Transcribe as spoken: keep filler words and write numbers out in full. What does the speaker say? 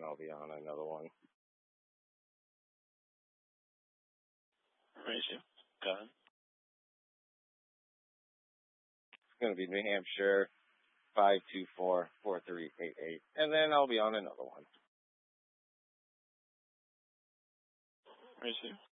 and I'll be on another one. Raise you. Go ahead. It's going to be New Hampshire, five two four, four three eight eight, and then I'll be on another one. Raise you.